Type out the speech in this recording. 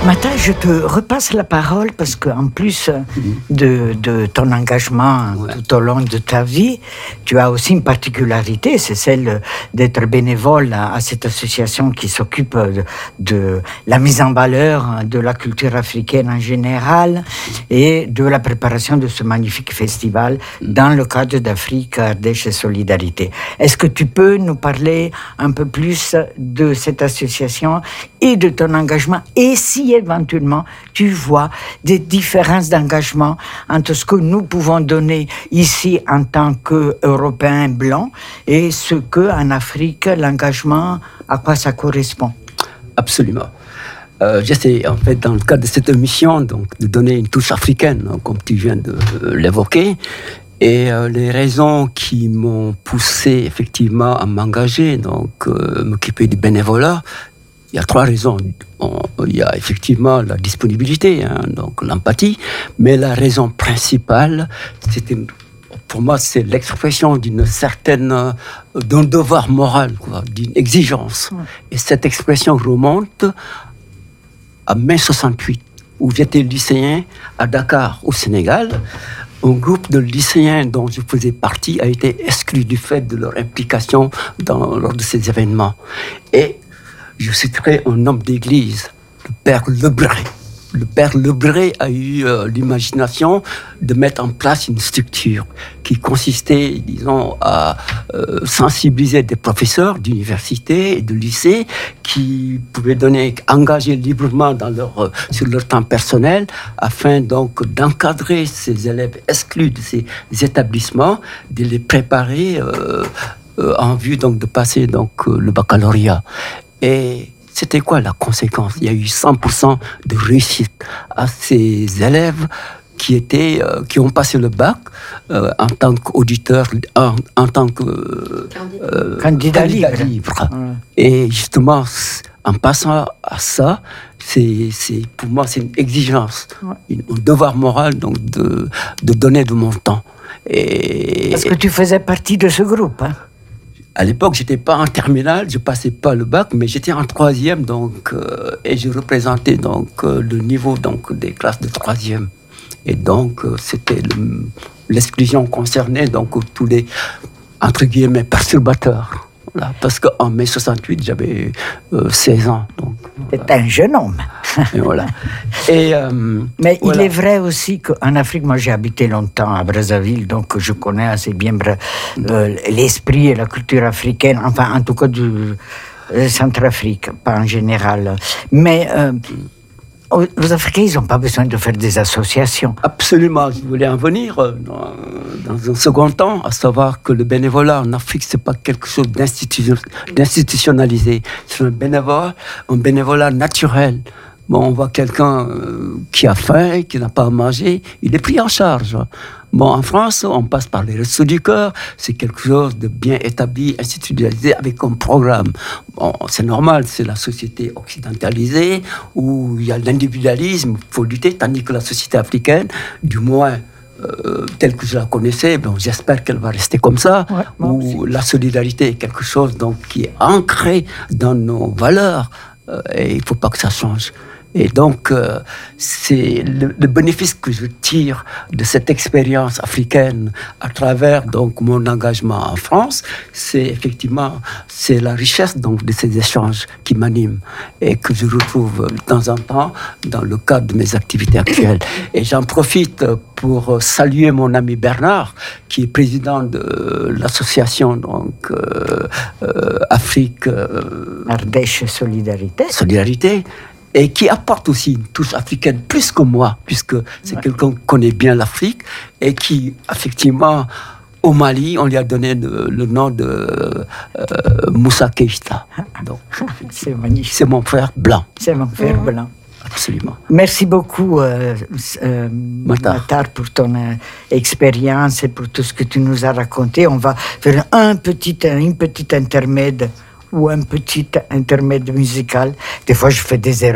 Martin, je te repasse la parole parce qu'en plus de ton engagement tout au long de ta vie, tu as aussi une particularité, c'est celle d'être bénévole à cette association qui s'occupe de la mise en valeur de la culture africaine en général et de la préparation de ce magnifique festival dans le cadre d'Afrique, Ardèche et Solidarité. Est-ce que tu peux nous parler un peu plus de cette association et de ton engagement, et si éventuellement tu vois des différences d'engagement entre ce que nous pouvons donner ici en tant qu'Européens blancs et ce que en Afrique, l'engagement, à quoi ça correspond? Absolument. J'essaie en fait dans le cadre de cette émission donc, de donner une touche africaine, comme tu viens de l'évoquer. Et les raisons qui m'ont poussé effectivement à m'engager, donc m'occuper du bénévolat, il y a 3 raisons. Il y a effectivement la disponibilité, donc l'empathie, mais la raison principale, pour moi, c'est l'expression d'un devoir moral, d'une exigence. Et cette expression remonte à mai 68, où j'étais lycéen à Dakar, au Sénégal. Un groupe de lycéens dont je faisais partie a été exclu du fait de leur implication lors de ces événements. Et je citerai un homme d'église, le père Lebré. Le père Lebré a eu l'imagination de mettre en place une structure qui consistait, disons, à sensibiliser des professeurs d'université et de lycée qui pouvaient engager librement sur leur temps personnel afin donc d'encadrer ces élèves exclus de ces établissements, de les préparer en vue donc de passer donc le baccalauréat. Et c'était quoi la conséquence? Il y a eu 100% de réussite à ces élèves qui ont passé le bac en tant qu'auditeurs, en tant que candidat libre. Et justement, en passant à ça, pour moi, c'est une exigence, un devoir moral donc de donner de mon temps. Parce que tu faisais partie de ce groupe, hein? À l'époque, je n'étais pas en terminale, je ne passais pas le bac, mais j'étais en 3e, donc, et je représentais donc, le niveau donc, des classes de 3e. Et donc, c'était l'exclusion concernait donc, tous les, entre guillemets, perturbateurs. Voilà, parce qu'en mai 68, j'avais 16 ans. C'était un jeune homme. Et voilà. Mais voilà. Il est vrai aussi qu'en Afrique, moi j'ai habité longtemps à Brazzaville, donc je connais assez bien l'esprit et la culture africaine, enfin en tout cas du Centrafrique, pas en général. Mais les Africains, ils n'ont pas besoin de faire des associations. Absolument, je voulais en venir dans un second temps, à savoir que le bénévolat en Afrique, ce n'est pas quelque chose d'institutionnalisé. C'est un bénévolat naturel. Bon, on voit quelqu'un qui a faim, qui n'a pas à manger, il est pris en charge. Bon, en France, on passe par les Restos du Cœur, c'est quelque chose de bien établi, institutionnalisé, avec un programme. Bon, c'est normal, c'est la société occidentalisée, où il y a l'individualisme, il faut lutter, tandis que la société africaine, du moins, telle que je la connaissais, bon, j'espère qu'elle va rester comme ça, où la solidarité est quelque chose donc, qui est ancré dans nos valeurs, et il ne faut pas que ça change. Et donc, c'est le bénéfice que je tire de cette expérience africaine à travers donc, mon engagement en France, c'est la richesse donc, de ces échanges qui m'animent et que je retrouve de temps en temps dans le cadre de mes activités actuelles. Et j'en profite pour saluer mon ami Bernard, qui est président de l'association donc, Afrique... Ardèche Solidarité. Et qui apporte aussi une touche africaine plus que moi, puisque c'est quelqu'un qui connaît bien l'Afrique et qui, effectivement, au Mali, on lui a donné le nom de Moussa Keïta. Donc, c'est magnifique. C'est mon frère blanc. C'est mon frère blanc. Absolument. Merci beaucoup, Matar, pour ton expérience et pour tout ce que tu nous as raconté. On va faire une petite intermède ou un petit intermède musical. Des fois, je fais des erreurs.